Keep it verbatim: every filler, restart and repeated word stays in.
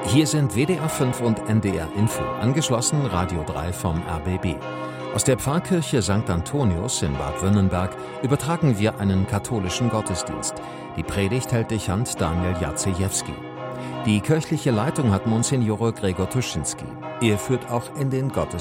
Hier sind W D R fünf und N D R Info, angeschlossen Radio drei vom R B B. Aus der Pfarrkirche Sankt Antonius in Bad Wünnenberg übertragen wir einen katholischen Gottesdienst. Die Predigt hält Dechant Daniel Jarzejewski. Die kirchliche Leitung hat Monsignore Gregor Tuschinski. Er führt auch in den Gottesdienst